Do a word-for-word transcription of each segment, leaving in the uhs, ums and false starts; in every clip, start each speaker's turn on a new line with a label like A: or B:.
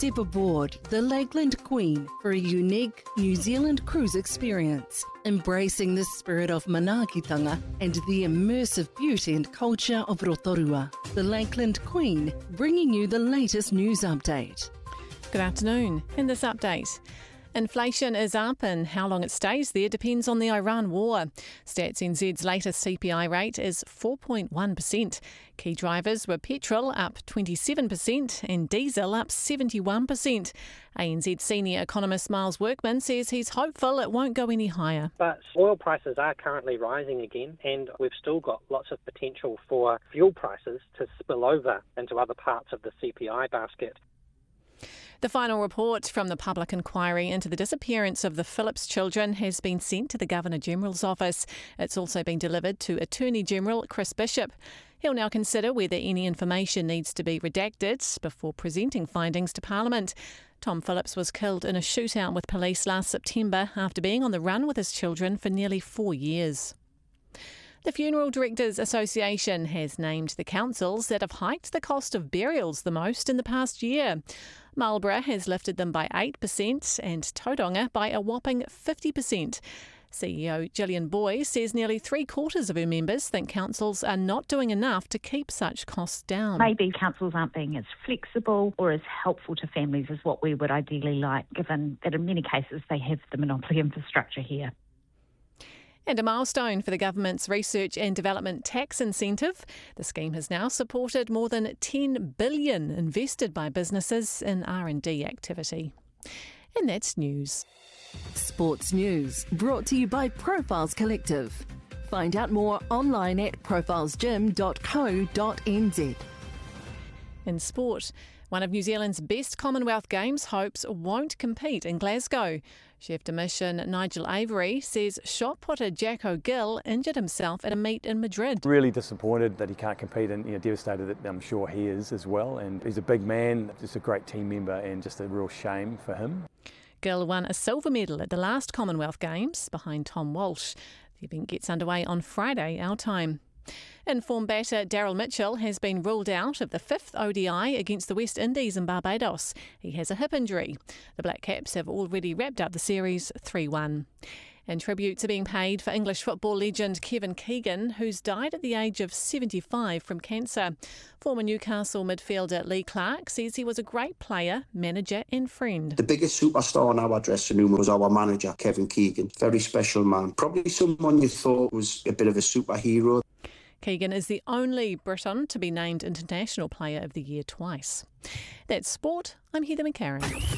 A: Step aboard the Lakeland Queen for a unique New Zealand cruise experience, embracing the spirit of manaakitanga and the immersive beauty and culture of Rotorua. The Lakeland Queen, bringing you the latest news update.
B: Good afternoon. In this update, inflation is up and how long it stays there depends on the Iran war. Stats N Z's latest C P I rate is four point one percent. Key drivers were petrol up twenty-seven percent and diesel up seventy-one percent. A N Z senior economist Miles Workman says he's hopeful it won't go any higher.
C: But oil prices are currently rising again, and we've still got lots of potential for fuel prices to spill over into other parts of the C P I basket.
B: The final report from the public inquiry into the disappearance of the Phillips children has been sent to the Governor-General's office. It's also been delivered to Attorney-General Chris Bishop. He'll now consider whether any information needs to be redacted before presenting findings to Parliament. Tom Phillips was killed in a shootout with police last September after being on the run with his children for nearly four years. The Funeral Directors Association has named the councils that have hiked the cost of burials the most in the past year. Marlborough has lifted them by eight percent and Tauranga by a whopping fifty percent. C E O Gillian Boy says nearly three quarters of her members think councils are not doing enough to keep such costs down.
D: Maybe councils aren't being as flexible or as helpful to families as what we would ideally like, given that in many cases they have the monopoly infrastructure here.
B: And a milestone for the government's research and development tax incentive. The scheme has now supported more than ten billion dollars invested by businesses in R and D activity. And that's news.
A: Sports news brought to you by Profiles Collective. Find out more online at profiles gym dot co dot n z.
B: In sport, one of New Zealand's best Commonwealth Games hopes won't compete in Glasgow. Chef de mission Nigel Avery says shot putter Jack O'Gill injured himself at a meet in Madrid.
E: Really disappointed that he can't compete and you know, devastated that I'm sure he is as well. And he's a big man, just a great team member and just a real shame for him.
B: Gill won a silver medal at the last Commonwealth Games behind Tom Walsh. The event gets underway on Friday, our time. In form batter Daryl Mitchell has been ruled out of the fifth O D I against the West Indies and Barbados. He has a hip injury. The Black Caps have already wrapped up the series three one. And tributes are being paid for English football legend Kevin Keegan, who's died at the age of seventy-five from cancer. Former Newcastle midfielder Lee Clark says he was a great player, manager and friend.
F: The biggest superstar in our dressing room was our manager, Kevin Keegan. Very special man. Probably someone you thought was a bit of a superhero.
B: Keegan is the only Briton to be named International Player of the Year twice. That's sport. I'm Heather McCarran.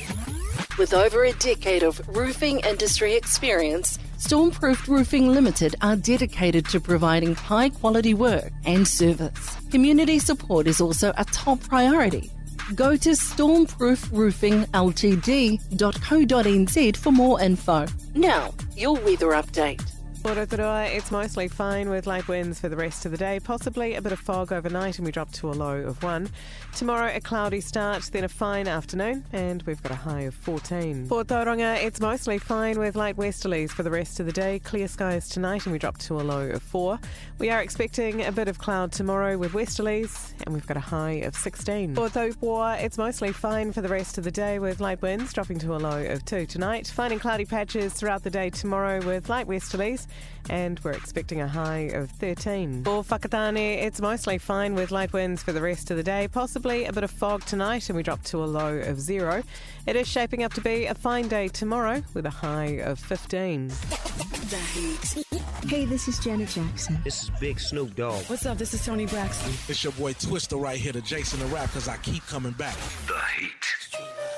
A: With over a decade of roofing industry experience, Stormproofed Roofing Limited are dedicated to providing high-quality work and service. Community support is also a top priority. Go to stormproof roofing l t d dot co dot n z for more info. Now, your weather update.
G: Rotorua, it's mostly fine with light winds for the rest of the day, possibly a bit of fog overnight and we drop to a low of one. Tomorrow a cloudy start, then a fine afternoon and we've got a high of fourteen. For Tauranga, it's mostly fine with light westerlies for the rest of the day, clear skies tonight and we drop to a low of four. We are expecting a bit of cloud tomorrow with westerlies and we've got a high of sixteen. For Taupoa, it's mostly fine for the rest of the day with light winds dropping to a low of two tonight. Finding cloudy patches throughout the day tomorrow with light westerlies and we're expecting a high of thirteen. For Whakatane, it's mostly fine with light winds for the rest of the day, possibly a bit of fog tonight and we drop to a low of zero. It is shaping up to be a fine day tomorrow with a high of fifteen.
H: The Heat.
I: Hey, this is Janet Jackson.
J: This is Big Snoop Dogg.
I: What's up? This is Tony Braxton.
K: It's your boy Twister right here, the Jason the Rap, because I keep coming back.
J: The Heat.